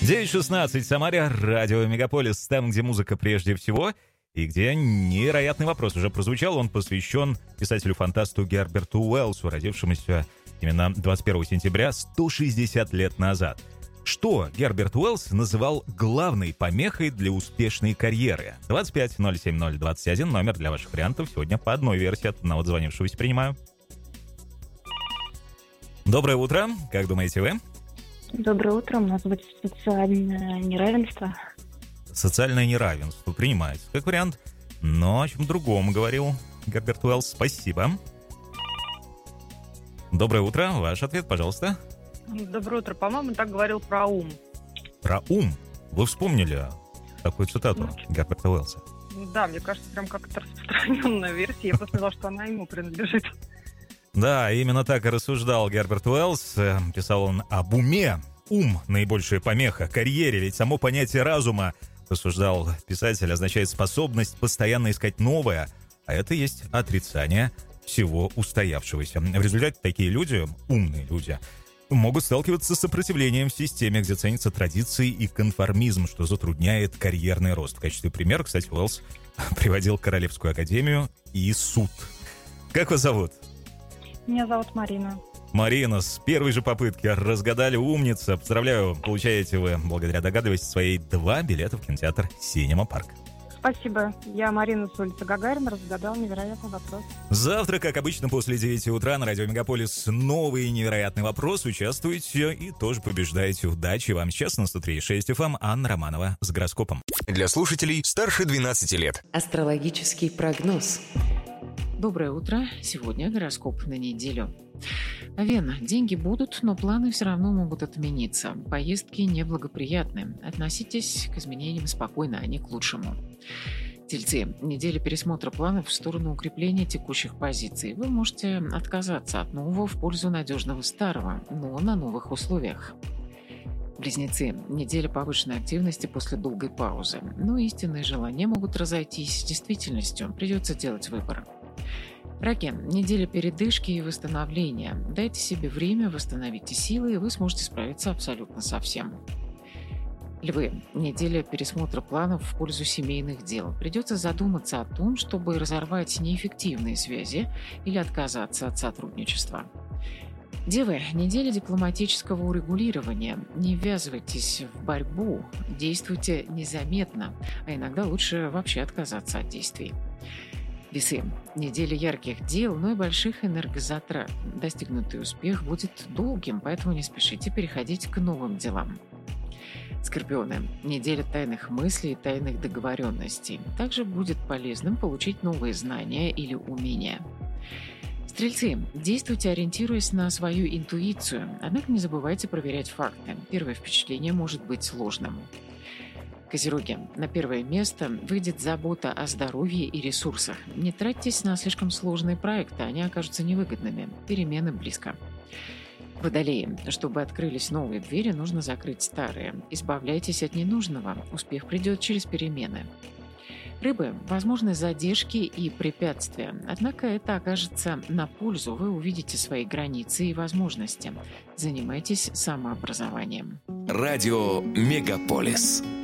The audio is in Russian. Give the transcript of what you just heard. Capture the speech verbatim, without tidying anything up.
девять шестнадцать в Самаре, радио Мегаполис, там, где музыка прежде всего, и где невероятный вопрос уже прозвучал. Он посвящен писателю-фантасту Герберту Уэллсу, родившемуся именно двадцать первого сентября сто шестьдесят лет назад. Что Герберт Уэллс называл главной помехой для успешной карьеры? двадцать пять ноль семь ноль двадцать один, номер для ваших вариантов. Сегодня по одной версии от одного звонившегося принимаю. Доброе утро, как думаете вы? Доброе утро, у нас будет социальное неравенство. Социальное неравенство принимается как вариант, но о чем другом говорил Герберт Уэллс. Спасибо. Доброе утро, ваш ответ, пожалуйста. Доброе утро. По-моему, так говорил про ум. Про ум? Вы вспомнили такую цитату Герберта Уэллса? Да, мне кажется, прям как-то распространенная версия. Я просто знала, что она ему принадлежит. Да, именно так и рассуждал Герберт Уэллс. Писал он об уме. Ум – наибольшая помеха карьере, ведь само понятие разума, рассуждал писатель, означает способность постоянно искать новое, а это есть отрицание всего устоявшегося. В результате такие люди, умные люди, могут сталкиваться с сопротивлением в системе, где ценятся традиции и конформизм, что затрудняет карьерный рост. В качестве примера, кстати, Уэллс приводил Королевскую академию и суд. Как вас зовут? Меня зовут Марина. Марина, с первой же попытки разгадали, умница. Поздравляю, получаете вы, благодаря догадливости своей, два билета в кинотеатр «Синема Парк». Спасибо. Я Марина с улицы Гагарина, разгадал невероятный вопрос. Завтра, как обычно, после девяти утра на радио Мегаполис новый невероятный вопрос. Участвуйте и тоже побеждаете. Удачи вам. Сейчас на сто три и шесть эф эм Анна Романова с гороскопом. Для слушателей старше двенадцати лет. Астрологический прогноз. Доброе утро. Сегодня гороскоп на неделю. Овен. Деньги будут, но планы все равно могут отмениться. Поездки неблагоприятны. Относитесь к изменениям спокойно, а не к лучшему. Тельцы. Неделя пересмотра планов в сторону укрепления текущих позиций. Вы можете отказаться от нового в пользу надежного старого, но на новых условиях. Близнецы. Неделя повышенной активности после долгой паузы. Но истинные желания могут разойтись с действительностью. Придется делать выбор. Раки. Неделя передышки и восстановления. Дайте себе время, восстановите силы, и вы сможете справиться абсолютно со всем. Львы. Неделя пересмотра планов в пользу семейных дел. Придется задуматься о том, чтобы разорвать неэффективные связи или отказаться от сотрудничества. Девы. Неделя дипломатического урегулирования. Не ввязывайтесь в борьбу, действуйте незаметно, а иногда лучше вообще отказаться от действий. Весы. Неделя ярких дел, но и больших энергозатрат. Достигнутый успех будет долгим, поэтому не спешите переходить к новым делам. Скорпионы. Неделя тайных мыслей и тайных договоренностей. Также будет полезным получить новые знания или умения. Стрельцы. Действуйте, ориентируясь на свою интуицию, однако не забывайте проверять факты. Первое впечатление может быть сложным. Козероги. На первое место выйдет забота о здоровье и ресурсах. Не тратьтесь на слишком сложные проекты, они окажутся невыгодными. Перемены близко. Водолеи. Чтобы открылись новые двери, нужно закрыть старые. Избавляйтесь от ненужного. Успех придет через перемены. Рыбы. Возможны задержки и препятствия. Однако это окажется на пользу. Вы увидите свои границы и возможности. Занимайтесь самообразованием. Радио Мегаполис.